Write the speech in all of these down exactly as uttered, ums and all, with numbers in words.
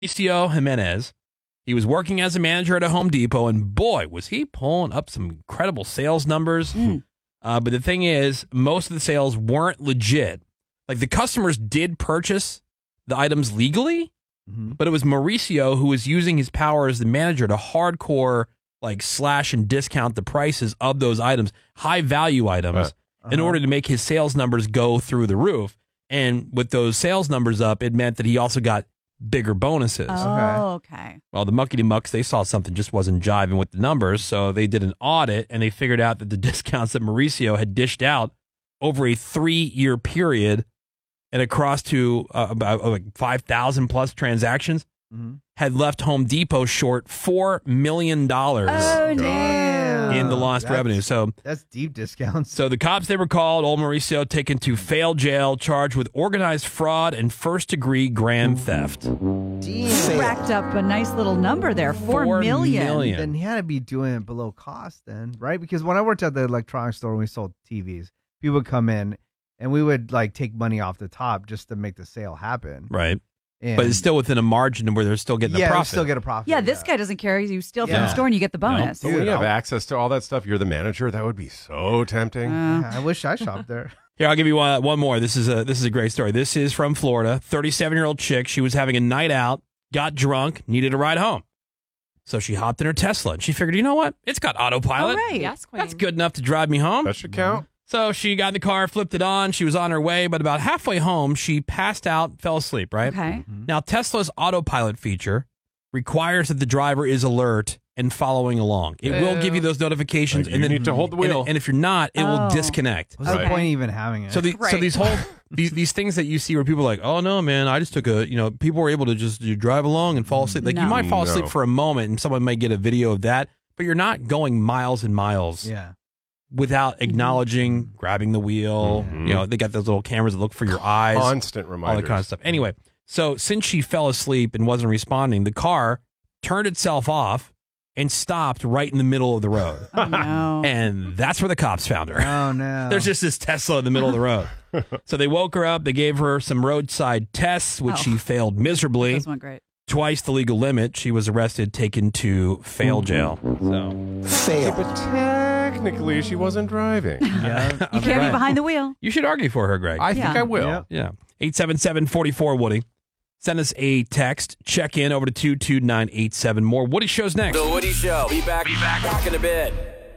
Mauricio Jimenez. He was working as a manager at a Home Depot, and boy, was he pulling up some incredible sales numbers. Mm. Uh, but the thing is, most of the sales weren't legit. Like, the customers did purchase the items legally, mm-hmm. but it was Mauricio who was using his power as the manager to hardcore, like, slash and discount the prices of those items, high-value items, uh-huh. in order to make his sales numbers go through the roof. And with those sales numbers up, it meant that he also got bigger bonuses. Oh, okay. Well, the Muckety Mucks, they saw something just wasn't jiving with the numbers, so they did an audit, and they figured out that the discounts that Mauricio had dished out over a three-year period and across to uh, about like five thousand plus transactions mm-hmm. had left Home Depot short four million dollars oh, no. in the lost that's, revenue. So that's deep discounts. So the cops, they were called, old Mauricio taken to fail jail, charged with organized fraud and first-degree grand theft. He racked up a nice little number there, four, Four million. million. Then he had to be doing it below cost then, right? Because when I worked at the electronics store when we sold T Vs, people would come in and we would like take money off the top just to make the sale happen. Right. And but it's still within a margin where they're still getting yeah, a we profit. still get a profit. Yeah, this guy doesn't care. You steal from Yeah. the store and you get the bonus. But when you have access to all that stuff, you're the manager. That would be so tempting. Uh, Yeah, I wish I shopped there. Here, I'll give you one, one more. This is a this is a great story. This is from Florida. thirty-seven-year-old chick. She was having a night out, got drunk, needed a ride home. So she hopped in her Tesla, and she figured, you know what? It's got autopilot. All right. Yes, queen. That's good enough to drive me home. That should count. So she got in the car, flipped it on. She was on her way, but about halfway home, she passed out, fell asleep, right? Okay. Now, Tesla's autopilot feature requires that the driver is alert and following along. It will give you those notifications. Like, and you then need to hold the and- wheel. And, if you're not, it Oh. will disconnect. What's the Okay. point of even having it? So, the, so Right. these whole these these things that you see where people are like, oh no, man, I just took a you know people were able to just you drive along and fall asleep. Like No. you might fall asleep No. for a moment, and someone might get a video of that, but you're not going miles and miles yeah. without acknowledging, grabbing the wheel. Mhm. You know, they got those little cameras that look for your eyes, Constant all reminders. that kind of stuff. Anyway, so since she fell asleep and wasn't responding, the car turned itself off and stopped right in the middle of the road. Oh, no. And that's where the cops found her. Oh no. There's just this Tesla in the middle of the road. So they woke her up. They gave her some roadside tests, which Oh. she failed miserably. This one great. Twice the legal limit. She was arrested, taken to fail jail. So Yeah, but technically, she wasn't driving. yeah. You can't be behind the wheel. you should argue for her, Greg. I think Yeah. I will. Yep. Yeah. eight seven seven, four four, Woody. Send us a text. Check in over to two two nine eight seven. More Woody shows next. The Woody Show. Be back, be back, back in a bit.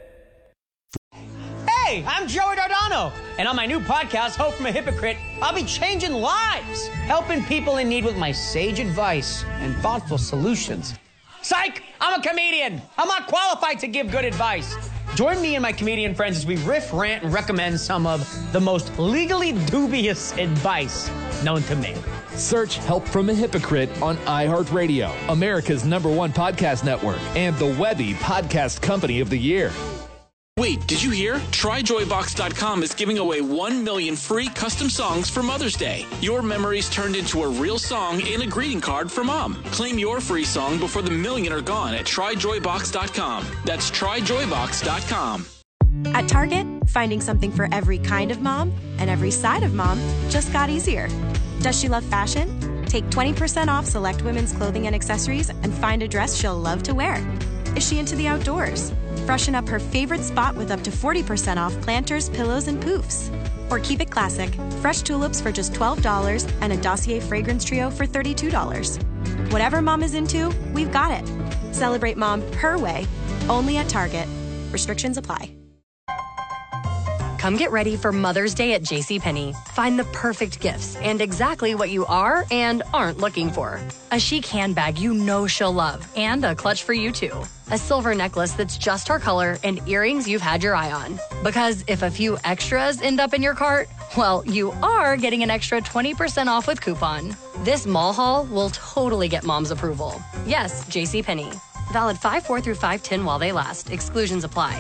Hey, I'm Joey Dardano, and on my new podcast, Hope from a Hypocrite, I'll be changing lives, helping people in need with my sage advice and thoughtful solutions. Psych! I'm a comedian. I'm not qualified to give good advice. Join me and my comedian friends as we riff, rant, and recommend some of the most legally dubious advice known to me. Search Help from a Hypocrite on iHeartRadio, America's number one podcast network, and the Webby Podcast Company of the Year. Wait, did you hear? Try Joy Box dot com is giving away one million free custom songs for Mother's Day. Your memories turned into a real song and a greeting card for Mom. Claim your free song before the million are gone at Try Joy Box dot com. That's Try Joy Box dot com. At Target, finding something for every kind of mom and every side of mom just got easier. Does she love fashion? Take twenty percent off select women's clothing and accessories and find a dress she'll love to wear. Is she into the outdoors? Freshen up her favorite spot with up to forty percent off planters, pillows, and poofs. Or keep it classic, fresh tulips for just twelve dollars and a Dossier fragrance trio for thirty-two dollars. Whatever mom is into, we've got it. Celebrate mom her way, only at Target. Restrictions apply. Come get ready for Mother's Day at JCPenney. Find the perfect gifts and exactly what you are and aren't looking for. A chic handbag you know she'll love and a clutch for you too. A silver necklace that's just her color and earrings you've had your eye on. Because if a few extras end up in your cart, well, you are getting an extra twenty percent off with coupon. This mall haul will totally get mom's approval. Yes, JCPenney. Valid five four through five ten while they last. Exclusions apply.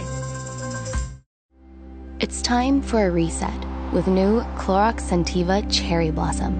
It's time for a reset with new Clorox Scentiva Cherry Blossom.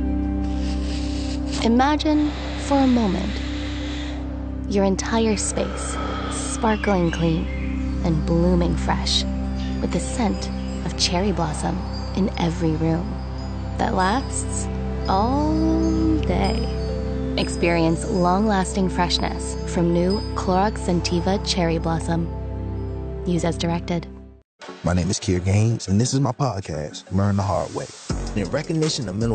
Imagine, for a moment, your entire space sparkling clean and blooming fresh with the scent of cherry blossom in every room that lasts all day. Experience long-lasting freshness from new Clorox Scentiva Cherry Blossom. Use as directed. My name is Kier Gaines, and this is my podcast, Learn the Hard Way. In recognition of mental